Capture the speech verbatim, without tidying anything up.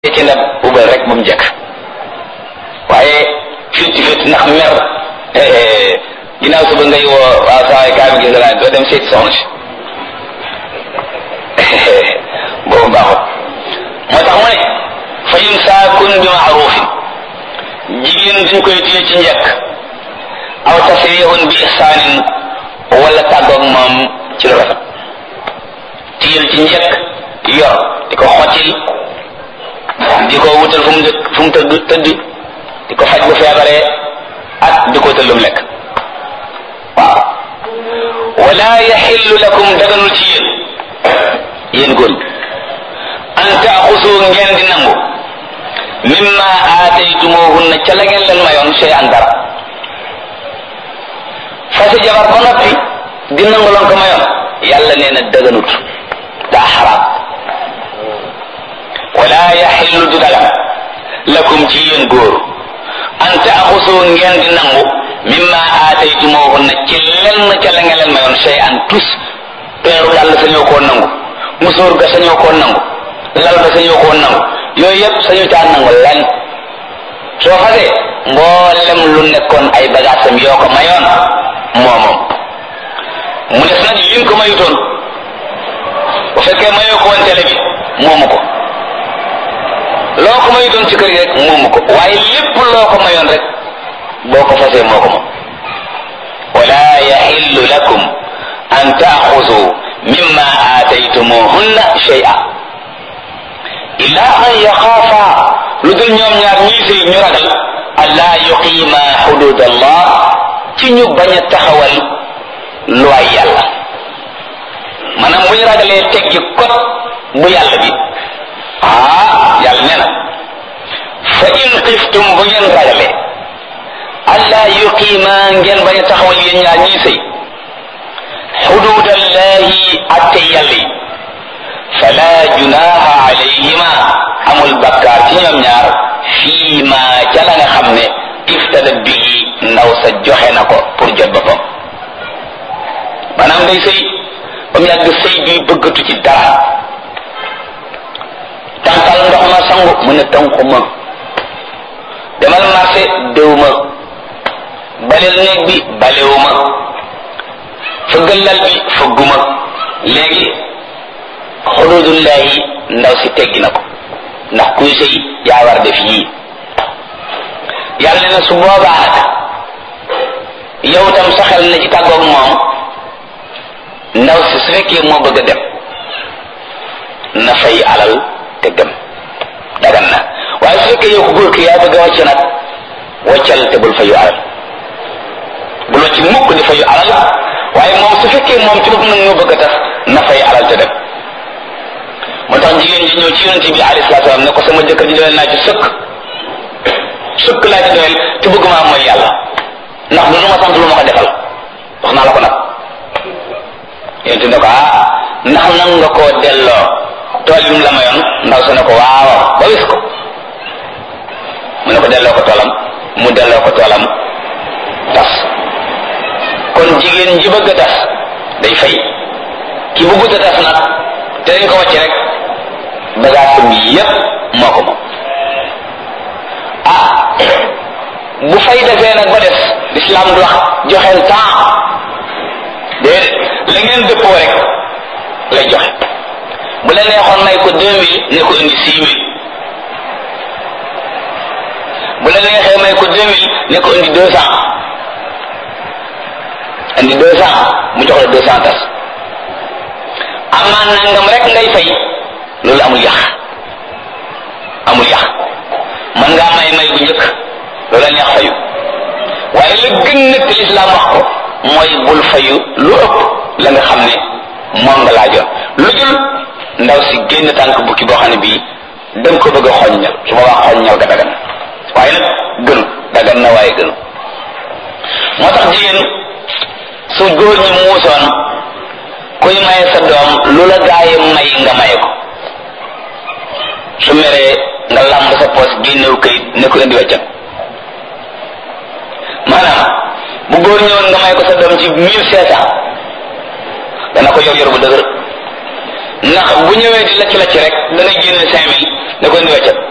ci ndab ubal rek bu mu jekk waaye fitti fitti ndax mer ginnaaw suba ngay woo waa sawaay kaa bi gis naa doo dem seeti soxna si boobu baaxut moo tax mu ne fa imsaakun bi maarufin jigéen dañ koy téye ci njëkk aw tasrihun bi ihsaanin wala tàggoog moom ci lu rafet téyel ci njëkk yor di ko xottil di ko wutal fu mu dëkk fu mu tëdd tëdd di ko faj bu feebaree ak di ko wutal lu mu lekk waaw wala yaxillu lakum daganul ci yéen yéen góor an taaxusu ngeen di nangu mimma aataytumuhunna ca la ngeen leen mayoon sey an dara fase jabar ba noppi di nangu loon ko mayoon yàlla nee na daganut daa xaraam wala yaxillu du dagan lakum ci yéen góor an taaxusu ngeen di nangu mimma aataytumuhunna ci lenn ca la ngeen leen mayoon sey an tus peeru dàll sañoo koo nangu musóor ga sañoo koo nangu lal ba sañoo koo nangu yooyu yëpp sañu caa nangu lenn soo fasee mboolem lu nekkoon ay bagaasam yoo ko mayoon moomoom mu des nag lim ko mayutoon bu fekkee mayoo ko woon télé bi moomu ko loo ko mayutoon ci kër gi rek moomu ko waaye lépp loo ko mayoon rek boo ko fasee moo ko moom wala yaxillu lakum an taaxuzu mimma aataytumuhunna shay'a illa an yaxaafa lu dul ñoom ñaar ñii sëy ñu ragal allaa yuqiima xudud allah ci ñu bañ a taxawal luwaay yàlla maanaam bu ñu ragalee teggi kot bu yàlla bi ah yàlla nee na fa in xiftum bu ngeen ragalee allaa yuqiima ngeen bañ a taxawal yéen ñaar ñii sëy xududallahi atte yàlla yi fala junaha alayhima amul bakkaar ci ñoom ñaar fii ma ca la nga xam ne iftada bii ndaw sa joxe na ko pour jot boppam maanaam day sëy ba mu yàgg sëy bi bëggatu ci dara tànqal ndox ma sangu mu ne tànku ma demal marché déw ma baleel néeg bi balewu ma fëggal lal bi fëgguma léegi xududullahi ndaw si teggi na ko ndax kuy sëy yaa war def yii yàlla na su boobaa nag yow tam saxel na ci tàggoog moom ndaw si su fekkee moo bëgg a dem na fay alal te dem dagan na waaye su fekkee yow ko góor ki yaa bëgg a wàcc nag wàccal te bul fayu alal bul wàcc mukk di fayu alal waaye moom su fekkee moom ci bopp nag ñoo bëgg a tas na fay alal te dem moo tax jigéen ji ñëw ci yonent bi alayhi salaatu salaam ne ko sama jëkkër ji doyal naa ci sëkk sëkk laa ci doyal te bëgg maa mooy yàlla ndax du ma sant lu ma ko defal wax naa la ko nag yonent ne ko ah ndax nan nga koo delloo tool yi mu la mayoon ndaw sa ne ko waaw ba wis ko mu ne ko delloo ko toolam mu delloo ko toolam tas kon jigéen ji bëgg a tas day fay ki bëggut a tas nag te dañ ko wàcc rek bagage bi yépp moo ko moom ah bu fay defee nag ba des l'islam du wax joxeel temps déedéet la ngeen dëppoo rek lay joxe bu la neexoon may ko deux mille ne ko indi six mille bu la neexee may ko deux mille ne ko indi deux cent indi deux cent mu jox la deux cent tas amaan nangam rek ngay fay loolu amul yàq amul yàq man ngaa may may bu njëkk loolu la neex fayu waaye la gën nag te lislaam wax ko mooy bul fayu lu ëpp la nga xam ne moom nga laajoon lu dul ndaw si génn tànk bukki boo xam ne bii danga ko bëgg a xoññal su ma wax xoññal ga dagan waaye nag gënu dagan na waaye gënu moo tax jigéen su góor ñi muusoon kuy maye sa doom lu la gaaye may nga maye ko su meree nga làmb sa poos génnew kayit ne ko indi weccat maanaam bu góor ñëwoon nga may ko sa doom ci mille cinq cent dana ko yor yor bu dëgër ndax bu ñëwee di lacc lacc rek da ngay génne cinq mille ne ko indi weccat